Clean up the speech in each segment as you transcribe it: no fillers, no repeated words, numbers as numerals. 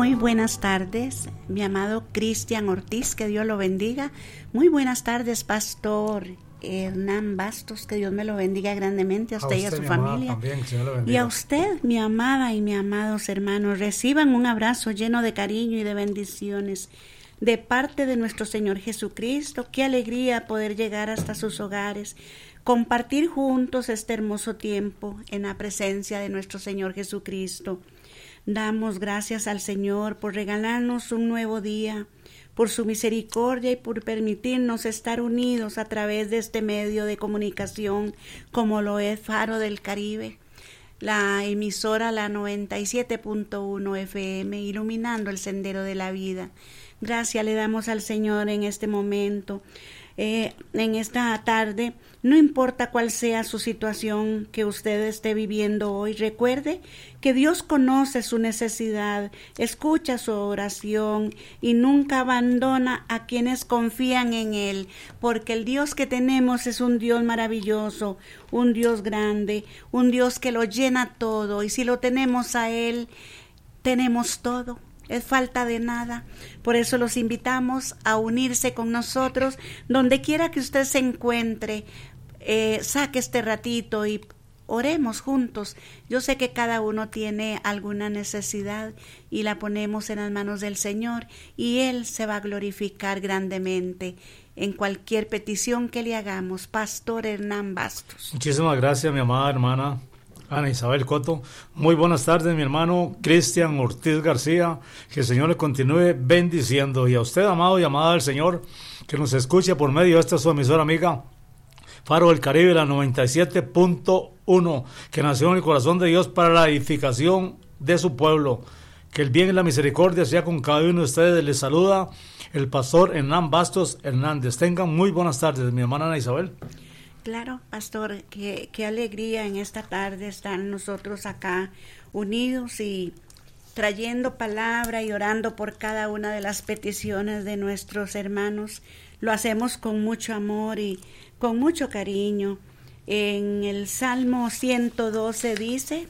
Muy buenas tardes, mi amado Cristian Ortiz, que Dios lo bendiga. Muy buenas tardes, Pastor Hernán Bastos, que Dios me lo bendiga grandemente, a usted y a su familia. También, Señor lo bendiga. Y a usted, mi amada y mi amados hermanos, reciban un abrazo lleno de cariño y de bendiciones de parte de nuestro Señor Jesucristo. Qué alegría poder llegar hasta sus hogares, compartir juntos este hermoso tiempo en la presencia de nuestro Señor Jesucristo. Damos gracias al Señor por regalarnos un nuevo día, por su misericordia y por permitirnos estar unidos a través de este medio de comunicación como lo es Faro del Caribe, la emisora la 97.1 FM, iluminando el sendero de la vida. Gracias le damos al Señor en este momento, en esta tarde. No importa cuál sea su situación que usted esté viviendo hoy, recuerde que Dios conoce su necesidad, escucha su oración y nunca abandona a quienes confían en Él, porque el Dios que tenemos es un Dios maravilloso, un Dios grande, un Dios que lo llena todo, y si lo tenemos a Él, tenemos todo. Es falta de nada. Por eso los invitamos a unirse con nosotros donde quiera que usted se encuentre. Saque este ratito y oremos juntos. Yo sé que cada uno tiene alguna necesidad y la ponemos en las manos del Señor, y Él se va a glorificar grandemente en cualquier petición que le hagamos. Pastor Hernán Bastos. Muchísimas gracias, mi amada hermana Ana Isabel Coto. Muy buenas tardes, mi hermano Cristian Ortiz García. Que el Señor le continúe bendiciendo. Y a usted, amado y amada del Señor, que nos escuche por medio de esta su emisora amiga Faro del Caribe, la 97.1, que nació en el corazón de Dios para la edificación de su pueblo. Que el bien y la misericordia sea con cada uno de ustedes. Les saluda el pastor Hernán Bastos Hernández. Tengan muy buenas tardes, mi hermana Ana Isabel. Claro, pastor, qué alegría en esta tarde estar nosotros acá unidos y trayendo palabra y orando por cada una de las peticiones de nuestros hermanos. Lo hacemos con mucho amor y con mucho cariño. En el Salmo 112 dice,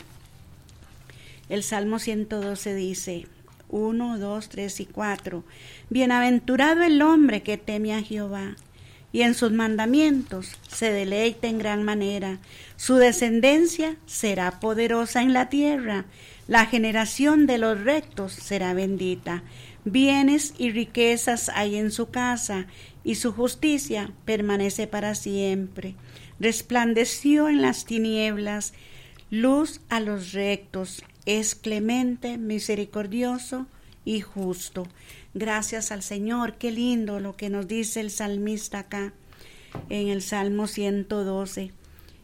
1, 2, 3 y 4, bienaventurado el hombre que teme a Jehová, y en sus mandamientos se deleita en gran manera. Su descendencia será poderosa en la tierra, la generación de los rectos será bendita. Bienes y riquezas hay en su casa, y su justicia permanece para siempre. Resplandeció en las tinieblas, luz a los rectos, es clemente, misericordioso y justo. Gracias al Señor. Qué lindo lo que nos dice el salmista acá en el Salmo 112.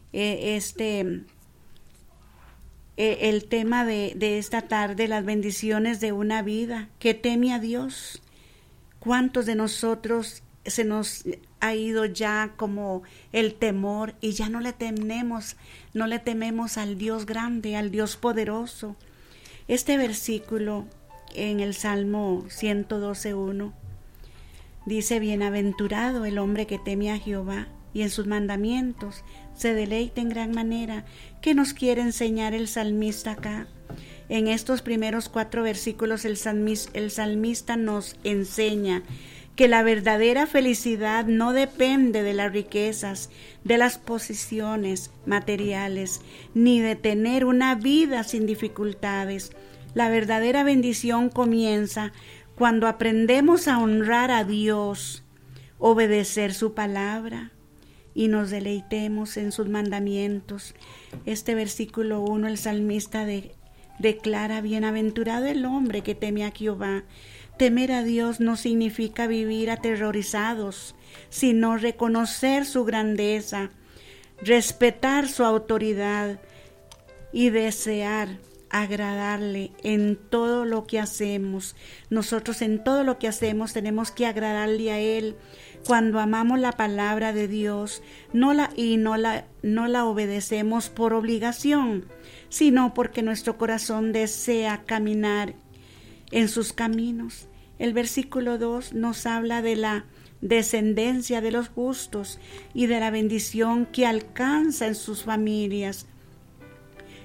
El tema de esta tarde, las bendiciones de una vida que teme a Dios. ¿Cuántos de nosotros se nos ha ido ya como el temor y ya no le tememos al Dios grande, al Dios poderoso? Este versículo en el Salmo 112:1 dice: bienaventurado el hombre que teme a Jehová, y en sus mandamientos se deleita en gran manera. ¿Qué nos quiere enseñar el salmista acá? En estos primeros 4 versículos el salmista nos enseña que la verdadera felicidad no depende de las riquezas, de las posiciones materiales, ni de tener una vida sin dificultades. La verdadera bendición comienza cuando aprendemos a honrar a Dios, obedecer su palabra y nos deleitemos en sus mandamientos. Este versículo 1, el salmista declara: bienaventurado el hombre que teme a Jehová. Temer a Dios no significa vivir aterrorizados, sino reconocer su grandeza, respetar su autoridad y desear agradarle en todo lo que hacemos. Nosotros en todo lo que hacemos tenemos que agradarle a Él. Cuando amamos la palabra de Dios, no la obedecemos por obligación, sino porque nuestro corazón desea caminar en sus caminos. El versículo 2 nos habla de la descendencia de los justos y de la bendición que alcanza en sus familias.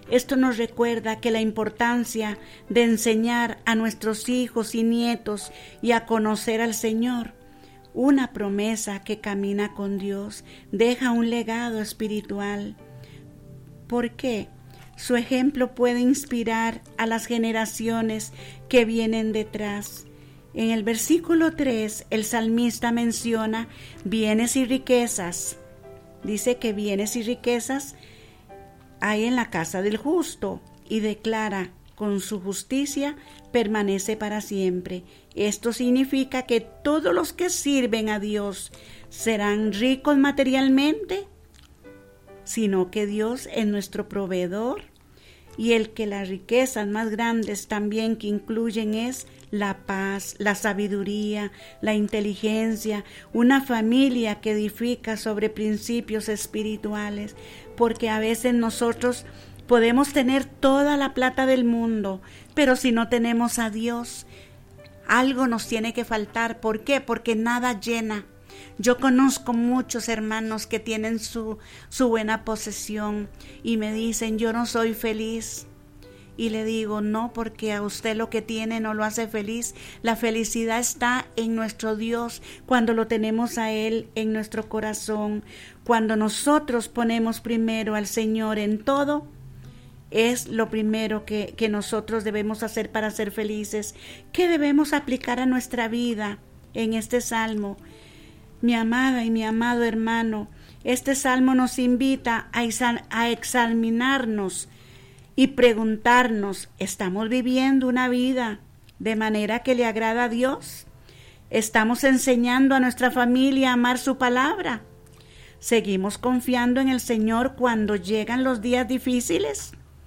Esto nos recuerda que la importancia de enseñar a nuestros hijos y nietos y a conocer al Señor. Una promesa que camina con Dios deja un legado espiritual. ¿Por qué? Su ejemplo puede inspirar a las generaciones que vienen detrás. En el versículo 3, el salmista menciona bienes y riquezas. Dice que bienes y riquezas hay en la casa del justo y declara, con su justicia permanece para siempre. Esto significa que todos los que sirven a Dios serán ricos materialmente, sino que Dios es nuestro proveedor y el que las riquezas más grandes también que incluyen es la paz, la sabiduría, la inteligencia, una familia que edifica sobre principios espirituales, porque a veces nosotros podemos tener toda la plata del mundo, pero si no tenemos a Dios, algo nos tiene que faltar. ¿Por qué? Porque nada llena. Yo conozco muchos hermanos que tienen su buena posesión y me dicen, yo no soy feliz. Y le digo, no, porque a usted lo que tiene no lo hace feliz. La felicidad está en nuestro Dios, cuando lo tenemos a Él en nuestro corazón. Cuando nosotros ponemos primero al Señor en todo, es lo primero que nosotros debemos hacer para ser felices. ¿Qué debemos aplicar a nuestra vida en este salmo? Mi amada y mi amado hermano, este salmo nos invita a examinarnos y preguntarnos, ¿estamos viviendo una vida de manera que le agrada a Dios? ¿Estamos enseñando a nuestra familia a amar su palabra? ¿Seguimos confiando en el Señor cuando llegan los días difíciles?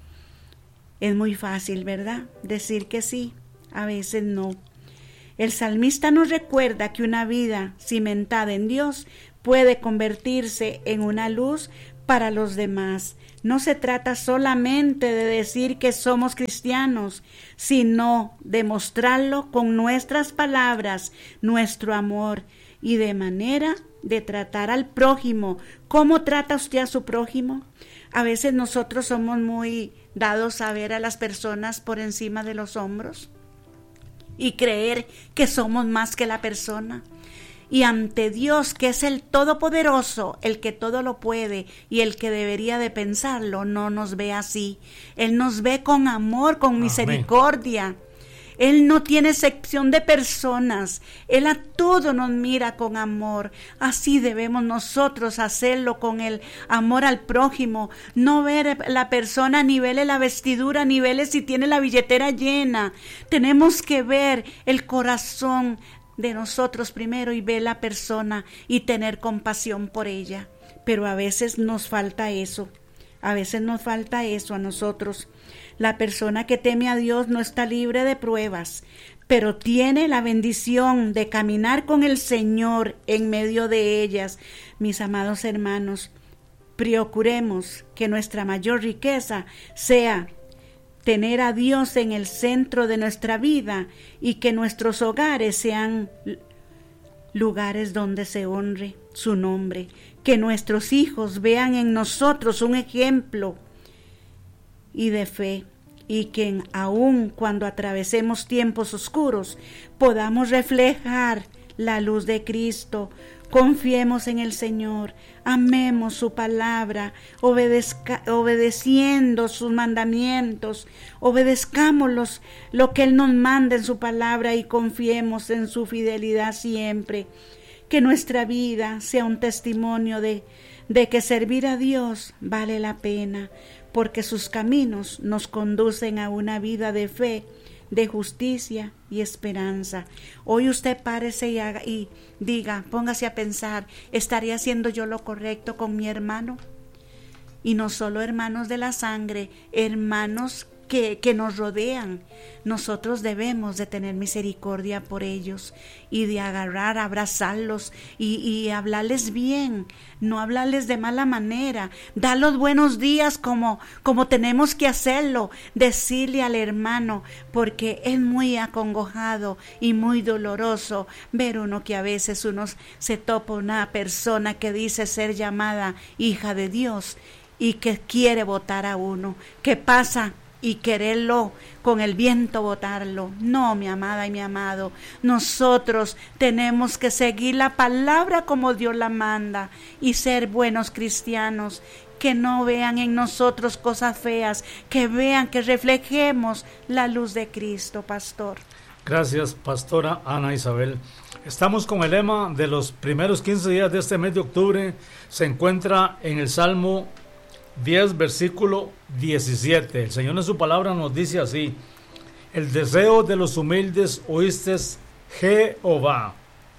Es muy fácil, ¿verdad? Decir que sí, a veces no. El salmista nos recuerda que una vida cimentada en Dios puede convertirse en una luz para los demás. No se trata solamente de decir que somos cristianos, sino de mostrarlo con nuestras palabras, nuestro amor y de manera de tratar al prójimo. ¿Cómo trata usted a su prójimo? A veces nosotros somos muy dados a ver a las personas por encima de los hombros y creer que somos más que la persona. Y ante Dios, que es el Todopoderoso, el que todo lo puede y el que debería de pensarlo, no nos ve así. Él nos ve con amor, con misericordia. Él no tiene excepción de personas. Él a todo nos mira con amor. Así debemos nosotros hacerlo, con el amor al prójimo. No ver la persona, ni verle la vestidura, ni verle si tiene la billetera llena. Tenemos que ver el corazón de nosotros primero y ver la persona y tener compasión por ella. Pero a veces nos falta eso. A veces nos falta eso a nosotros. La persona que teme a Dios no está libre de pruebas, pero tiene la bendición de caminar con el Señor en medio de ellas. Mis amados hermanos, procuremos que nuestra mayor riqueza sea tener a Dios en el centro de nuestra vida y que nuestros hogares sean lugares donde se honre su nombre, que nuestros hijos vean en nosotros un ejemplo y de fe, y que aun cuando atravesemos tiempos oscuros podamos reflejar la luz de Cristo. Confiemos en el Señor, amemos su palabra, obedeciendo sus mandamientos, obedezcamos lo que Él nos manda en su palabra y confiemos en su fidelidad siempre. Que nuestra vida sea un testimonio de que servir a Dios vale la pena, porque sus caminos nos conducen a una vida de fe, de justicia y esperanza. Hoy usted párese y diga, póngase a pensar, ¿estaría haciendo yo lo correcto con mi hermano? Y no solo hermanos de la sangre, hermanos que nos rodean. Nosotros debemos de tener misericordia por ellos y de agarrar, abrazarlos y hablarles bien, no hablarles de mala manera, dar los buenos días como tenemos que hacerlo, decirle al hermano, porque es muy acongojado y muy doloroso ver uno que a veces uno se topa una persona que dice ser llamada hija de Dios y que quiere botar a uno, que pasa y quererlo con el viento botarlo. No, mi amada y mi amado, nosotros tenemos que seguir la palabra como Dios la manda y ser buenos cristianos, que no vean en nosotros cosas feas, que vean, que reflejemos la luz de Cristo, pastor. Gracias, pastora Ana Isabel. Estamos con el lema de los primeros 15 días de este mes de octubre. Se encuentra en el Salmo 10, versículo 17. El Señor en su palabra nos dice así: el deseo de los humildes oíste, Jehová.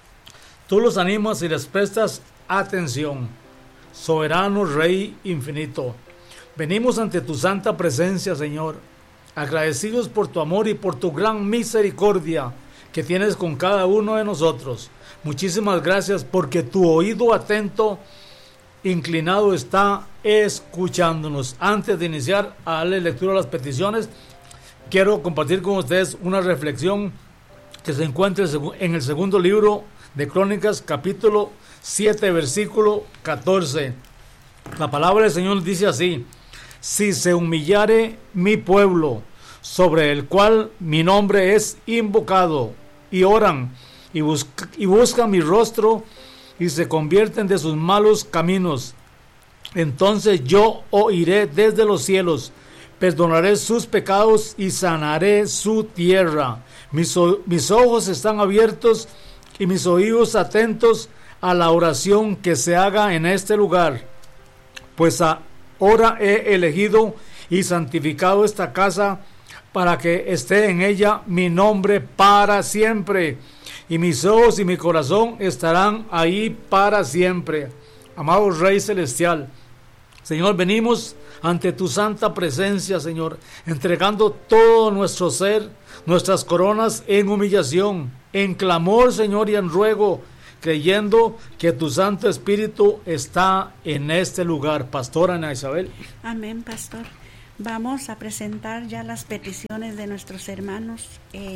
Tú los animas y les prestas atención. Soberano Rey infinito, venimos ante tu santa presencia, Señor, agradecidos por tu amor y por tu gran misericordia que tienes con cada uno de nosotros. Muchísimas gracias porque tu oído atento, inclinado está escuchándonos. Antes de iniciar a darle lectura a las peticiones, quiero compartir con ustedes una reflexión que se encuentra en el segundo libro de Crónicas, capítulo 7, versículo 14. La palabra del Señor dice así: si se humillare mi pueblo, sobre el cual mi nombre es invocado, y oran y buscan mi rostro, y se convierten de sus malos caminos, entonces yo oiré desde los cielos, perdonaré sus pecados y sanaré su tierra. Mis ojos están abiertos y mis oídos atentos a la oración que se haga en este lugar, pues ahora he elegido y santificado esta casa para que esté en ella mi nombre para siempre, y mis ojos y mi corazón estarán ahí para siempre. Amado Rey Celestial, Señor, venimos ante tu santa presencia, Señor, entregando todo nuestro ser, nuestras coronas en humillación, en clamor, Señor, y en ruego, creyendo que tu Santo Espíritu está en este lugar. Pastora Ana Isabel. Amén, pastor. Vamos a presentar ya las peticiones de nuestros hermanos,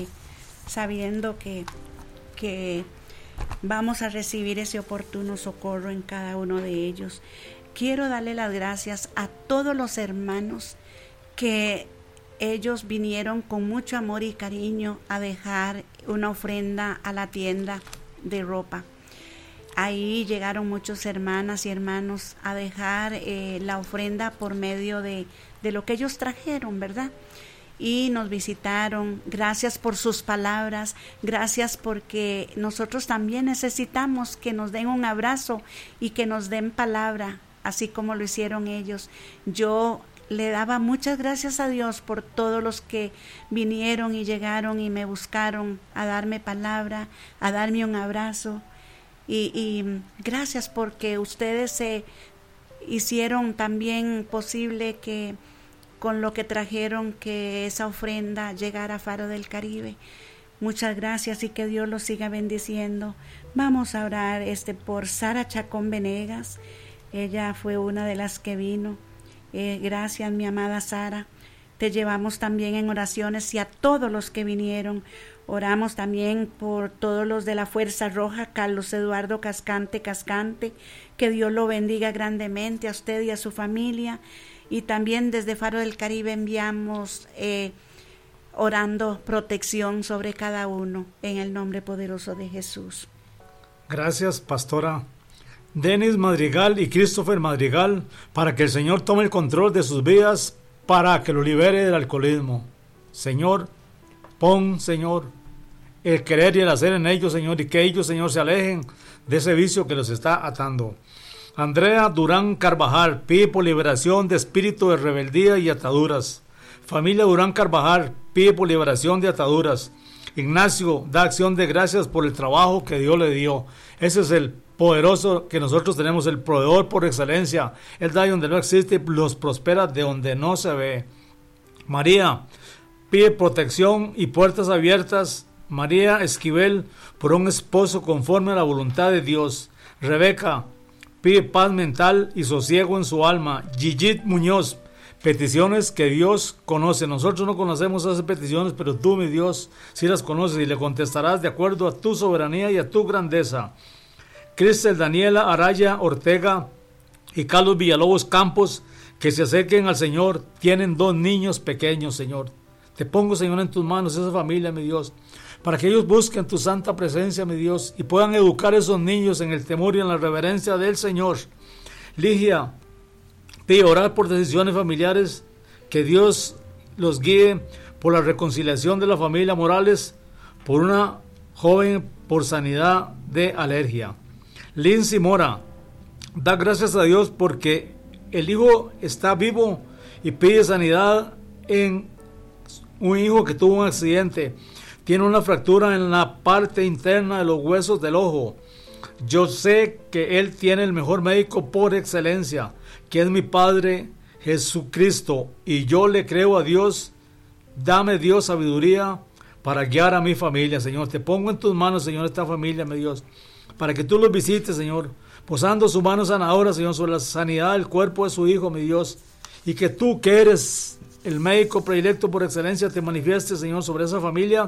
sabiendo que vamos a recibir ese oportuno socorro en cada uno de ellos. Quiero darle las gracias a todos los hermanos que ellos vinieron con mucho amor y cariño a dejar una ofrenda a la tienda de ropa. Ahí llegaron muchas hermanas y hermanos a dejar la ofrenda por medio de lo que ellos trajeron, ¿verdad? Y nos visitaron. Gracias por sus palabras, gracias porque nosotros también necesitamos que nos den un abrazo y que nos den palabra, así como lo hicieron ellos. Yo le daba muchas gracias a Dios por todos los que vinieron y llegaron y me buscaron a darme palabra, a darme un abrazo. Y gracias porque ustedes se hicieron también posible que con lo que trajeron, que esa ofrenda llegara a Faro del Caribe. Muchas gracias y que Dios los siga bendiciendo. Vamos a orar por Sara Chacón Venegas. Ella fue una de las que vino. Gracias, mi amada Sara. Te llevamos también en oraciones y a todos los que vinieron. Oramos también por todos los de la Fuerza Roja, Carlos Eduardo Cascante, que Dios lo bendiga grandemente a usted y a su familia. Y también desde Faro del Caribe enviamos orando protección sobre cada uno en el nombre poderoso de Jesús. Gracias, pastora Denis Madrigal y Christopher Madrigal, para que el Señor tome el control de sus vidas, para que lo libere del alcoholismo. Señor, pon, Señor, el querer y el hacer en ellos, Señor, y que ellos, Señor, se alejen de ese vicio que los está atando. Andrea Durán Carvajal pide por liberación de espíritu de rebeldía y ataduras. Familia Durán Carvajal pide por liberación de ataduras. Ignacio da acción de gracias por el trabajo que Dios le dio. Ese es el poderoso que nosotros tenemos, el proveedor por excelencia. Él da donde no existe, los prospera de donde no se ve. María pide protección y puertas abiertas. María Esquivel por un esposo conforme a la voluntad de Dios. Rebeca pide paz mental y sosiego en su alma. Gigit Muñoz, peticiones que Dios conoce. Nosotros no conocemos esas peticiones, pero tú, mi Dios, sí las conoces y le contestarás de acuerdo a tu soberanía y a tu grandeza. Cristel Daniela Araya Ortega y Carlos Villalobos Campos, que se acerquen al Señor. Tienen 2 niños pequeños, Señor. Te pongo, Señor, en tus manos esa familia, mi Dios, para que ellos busquen tu santa presencia, mi Dios, y puedan educar a esos niños en el temor y en la reverencia del Señor. Ligia, pide orar por decisiones familiares, que Dios los guíe por la reconciliación de la familia Morales, por una joven por sanidad de alergia. Lindsay Mora, da gracias a Dios porque el hijo está vivo y pide sanidad en un hijo que tuvo un accidente. Tiene una fractura en la parte interna de los huesos del ojo. Yo sé que él tiene el mejor médico por excelencia, que es mi Padre Jesucristo, y yo le creo a Dios. Dame, Dios, sabiduría para guiar a mi familia, Señor. Te pongo en tus manos, Señor, esta familia, mi Dios, para que tú los visites, Señor, posando su mano sanadora, Señor, sobre la sanidad del cuerpo de su hijo, mi Dios, y que tú, que eres el médico predilecto por excelencia, te manifiestes, Señor, sobre esa familia,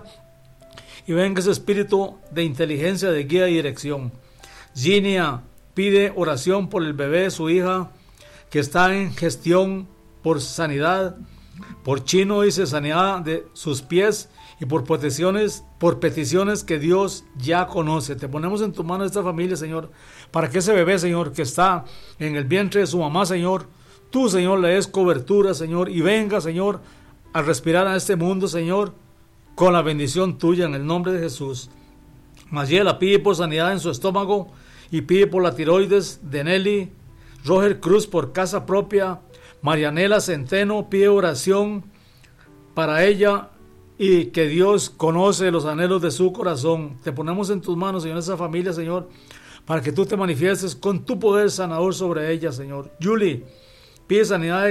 y venga ese espíritu de inteligencia, de guía y dirección. Ginia pide oración por el bebé de su hija, que está en gestión por sanidad. Por Chino dice sanidad de sus pies, y por peticiones que Dios ya conoce. Te ponemos en tu mano esta familia, Señor, para que ese bebé, Señor, que está en el vientre de su mamá, Señor, tú, Señor, le des cobertura, Señor, y venga, Señor, a respirar a este mundo, Señor, con la bendición tuya, en el nombre de Jesús. Mayela pide por sanidad en su estómago y pide por la tiroides de Nelly. Roger Cruz por casa propia. Marianela Centeno pide oración para ella y que Dios conoce los anhelos de su corazón. Te ponemos en tus manos, Señor, esa familia, Señor, para que tú te manifiestes con tu poder sanador sobre ella, Señor. Julie pide sanidad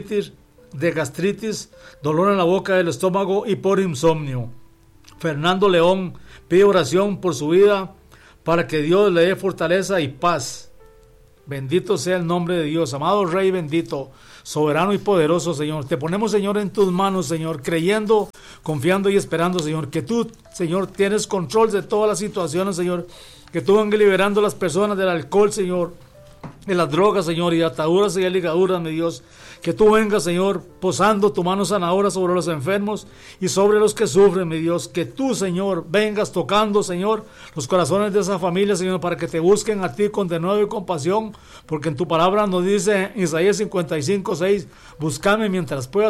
de gastritis, dolor en la boca del estómago y por insomnio. Fernando León pide oración por su vida para que Dios le dé fortaleza y paz. Bendito sea el nombre de Dios. Amado Rey bendito, soberano y poderoso, Señor, te ponemos, Señor, en tus manos, Señor, creyendo, confiando y esperando, Señor, que tú, Señor, tienes control de todas las situaciones, Señor, que tú vengas liberando a las personas del alcohol, Señor, de las drogas, Señor, y de ataduras y ligaduras, mi Dios. Que tú vengas, Señor, posando tu mano sanadora sobre los enfermos y sobre los que sufren, mi Dios. Que tú, Señor, vengas tocando, Señor, los corazones de esa familia, Señor, para que te busquen a ti con denuedo y compasión, porque en tu palabra nos dice en Isaías 55:6, buscame mientras pueda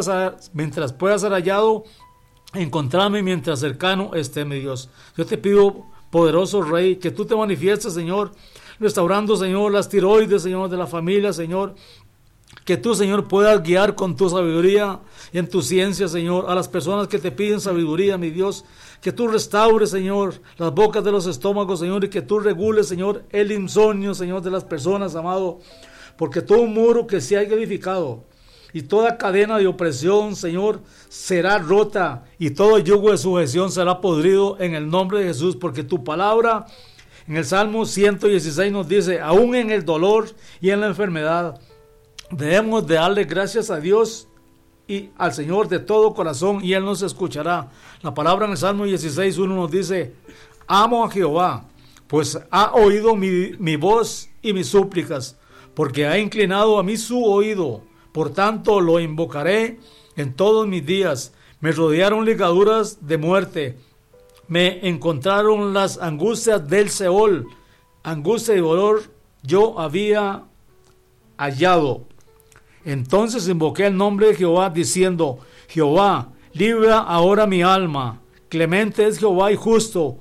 ser hallado, encontrame mientras cercano esté, mi Dios. Yo te pido, poderoso Rey, que tú te manifiestes, Señor, restaurando, Señor, las tiroides, Señor, de la familia, Señor. Que tú, Señor, puedas guiar con tu sabiduría y en tu ciencia, Señor, a las personas que te piden sabiduría, mi Dios. Que tú restaures, Señor, las bocas de los estómagos, Señor, y que tú regules, Señor, el insomnio, Señor, de las personas, amado. Porque todo muro que se haya edificado y toda cadena de opresión, Señor, será rota, y todo yugo de sujeción será podrido en el nombre de Jesús. Porque tu palabra en el Salmo 116 nos dice, aún en el dolor y en la enfermedad, debemos de darle gracias a Dios y al Señor de todo corazón, y Él nos escuchará. La palabra en el Salmo 16:1 nos dice, amo a Jehová, pues ha oído mi voz y mis súplicas, porque ha inclinado a mí su oído. Por tanto lo invocaré en todos mis días. Me rodearon ligaduras de muerte, me encontraron las angustias del Seol, angustia y dolor yo había hallado. Entonces invoqué el nombre de Jehová, diciendo, Jehová, libra ahora mi alma. Clemente es Jehová y justo.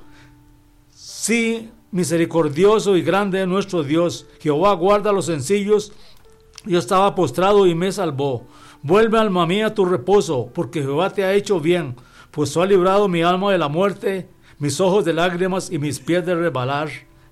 Sí, misericordioso y grande es nuestro Dios. Jehová guarda a los sencillos. Yo estaba postrado y me salvó. Vuelve, alma mía, tu reposo, porque Jehová te ha hecho bien, pues ha librado mi alma de la muerte, mis ojos de lágrimas y mis pies de resbalar.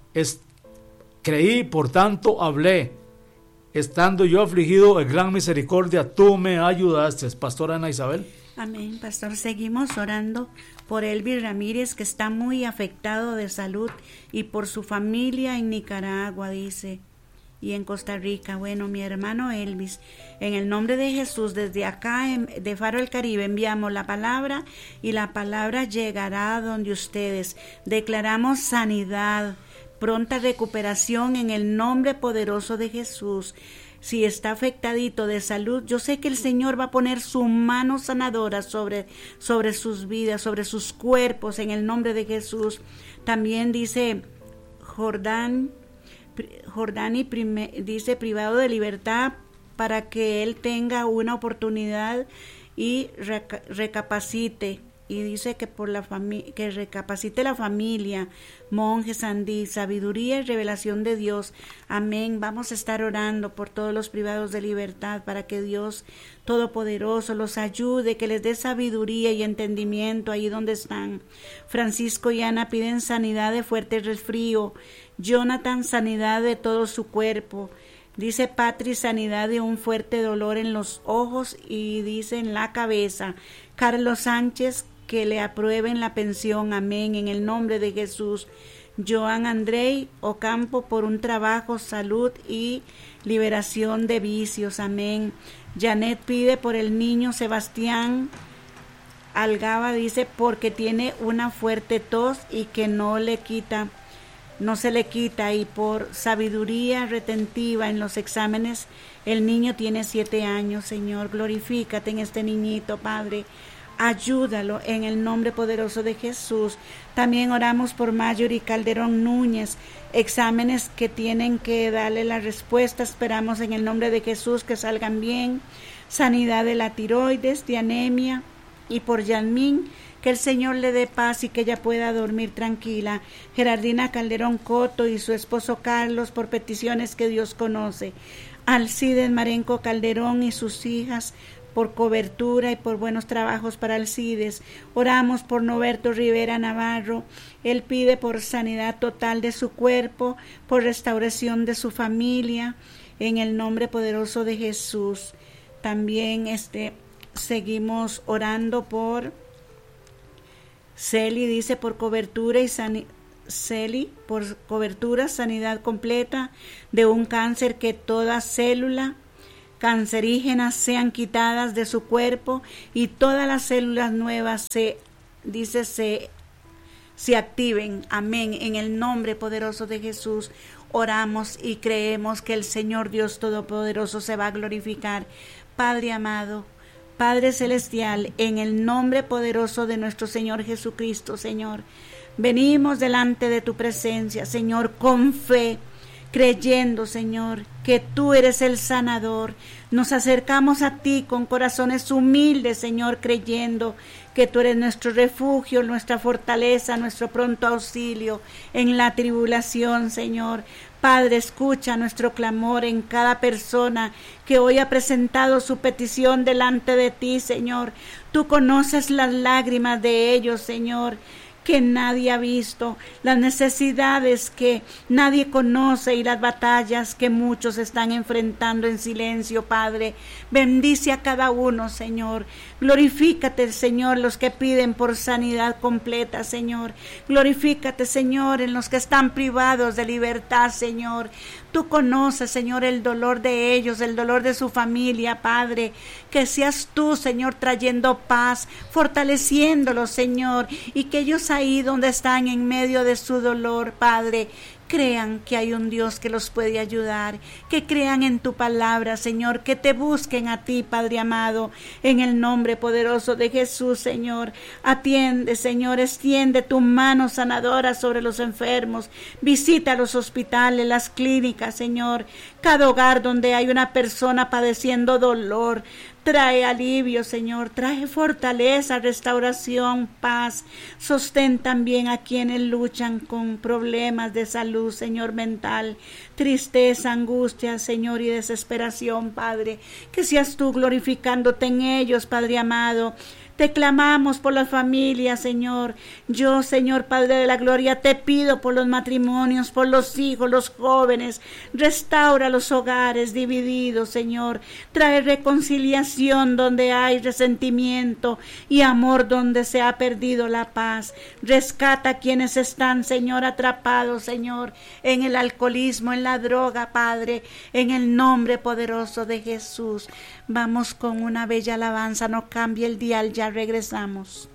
Creí, por tanto hablé. Estando yo afligido, en gran misericordia, tú me ayudaste. Pastora Ana Isabel. Amén, pastor. Seguimos orando por Elvis Ramírez, que está muy afectado de salud, y por su familia en Nicaragua, dice, y en Costa Rica. Bueno, mi hermano Elvis, en el nombre de Jesús, desde acá de Faro del Caribe, enviamos la palabra, y la palabra llegará a donde ustedes. Declaramos sanidad, pronta recuperación en el nombre poderoso de Jesús. si está afectadito de salud, yo sé que el Señor va a poner su mano sanadora sobre sus vidas, sobre sus cuerpos, en el nombre de Jesús. También dice Jordani, dice privado de libertad, para que él tenga una oportunidad y recapacite. Y dice que que recapacite la familia, monjes, Andí, sabiduría y revelación de Dios. Amén. Vamos a estar orando por todos los privados de libertad para que Dios Todopoderoso los ayude, que les dé sabiduría y entendimiento ahí donde están. Francisco y Ana piden sanidad de fuerte resfrío. Jonathan, sanidad de todo su cuerpo. Dice Patri, sanidad de un fuerte dolor en los ojos y dice en la cabeza. Carlos Sánchez, que le aprueben la pensión, amén, en el nombre de Jesús. Joan Andrei Ocampo, por un trabajo, salud y liberación de vicios, amén. Janet pide por el niño Sebastián Algaba, dice, porque tiene una fuerte tos y que no se le quita, y por sabiduría retentiva en los exámenes. El niño tiene 7 años, Señor, glorifícate en este niñito, Padre. Ayúdalo en el nombre poderoso de Jesús. También oramos por Marjorie Calderón Núñez, exámenes que tienen que darle la respuesta. Esperamos en el nombre de Jesús que salgan bien. Sanidad de la tiroides, de anemia. Y por Yasmín, que el Señor le dé paz y que ella pueda dormir tranquila. Gerardina Calderón Coto y su esposo Carlos, por peticiones que Dios conoce. Alcides Marenco Calderón y sus hijas, por cobertura y por buenos trabajos para Alcides. Oramos por Noberto Rivera Navarro. Él pide por sanidad total de su cuerpo, por restauración de su familia, en el nombre poderoso de Jesús. También seguimos orando por Celi, dice por cobertura y por cobertura, sanidad completa de un cáncer, que toda célula cancerígenas sean quitadas de su cuerpo y todas las células nuevas se activen. Amén. En el nombre poderoso de Jesús oramos y creemos que el Señor Dios Todopoderoso se va a glorificar. Padre amado, Padre celestial, en el nombre poderoso de nuestro Señor Jesucristo, Señor, venimos delante de tu presencia, Señor, con fe, creyendo, Señor, que tú eres el sanador. Nos acercamos a ti con corazones humildes, Señor, creyendo que tú eres nuestro refugio, nuestra fortaleza, nuestro pronto auxilio en la tribulación, Señor. Padre, escucha nuestro clamor en cada persona que hoy ha presentado su petición delante de ti, Señor. Tú conoces las lágrimas de ellos, Señor, que nadie ha visto, las necesidades que nadie conoce y las batallas que muchos están enfrentando en silencio, Padre. Bendice a cada uno, Señor. Glorifícate, Señor, los que piden por sanidad completa, Señor. Glorifícate, Señor, en los que están privados de libertad, Señor. Tú conoces, Señor, el dolor de ellos, el dolor de su familia, Padre. Que seas tú, Señor, trayendo paz, fortaleciéndolos, Señor, y que ellos ahí donde están en medio de su dolor, Padre, crean que hay un Dios que los puede ayudar, que crean en tu palabra, Señor, que te busquen a ti, Padre amado, en el nombre poderoso de Jesús, Señor. Atiende, Señor, extiende tu mano sanadora sobre los enfermos, visita los hospitales, las clínicas, Señor, cada hogar donde hay una persona padeciendo dolor. Trae alivio, Señor, trae fortaleza, restauración, paz. Sostén también a quienes luchan con problemas de salud, Señor, mental, tristeza, angustia, Señor, y desesperación, Padre. Que seas tú glorificándote en ellos, Padre amado. Te clamamos por las familias, Señor. Yo, Señor, Padre de la Gloria, te pido por los matrimonios, por los hijos, los jóvenes. Restaura los hogares divididos, Señor. Trae reconciliación donde hay resentimiento y amor donde se ha perdido la paz. Rescata a quienes están, Señor, atrapados, Señor, en el alcoholismo, en la droga, Padre, en el nombre poderoso de Jesús. Vamos con una bella alabanza, no cambie el dial, ya regresamos.